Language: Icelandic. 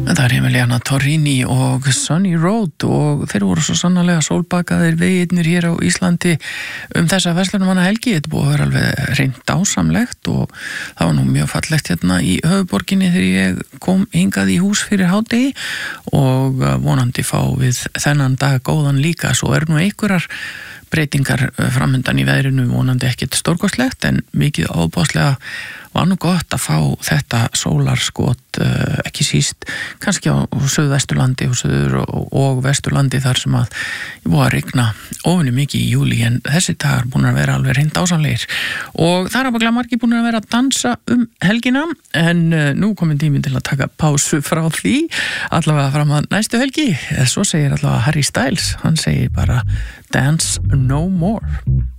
Það Emiliana Torrini og Sunny Road og þeir voru svo sannarlega sólbakaðir vegirnir hér á Íslandi þessa verslunarmanna helgi. Þetta búið að vera alveg reynd dásamlegt og það var nú mjög fallegt hérna í höfuðborginni þegar ég kom hingað í hús fyrir hádegi og vonandi fá við þennan dag góðan líka. Svo nú einhverjar breytingar framöndan í veðrinu, vonandi ekkert stórkostlegt en mikið ábáslega var nú gott að fá þetta sólarskot, ekki síst kannski á Suðvesturlandi og Suður og Vesturlandi þar sem að búið að rigna ofinu mikið í júli en þessi dagar búin að vera alveg reynd ásamlegir og það ábyggilega margir búin að vera að dansa helgina en nú komin tíminn til að taka pásu frá því allavega fram að næstu helgi. Svo segir allavega Harry Styles, hann segir bara Dance No More.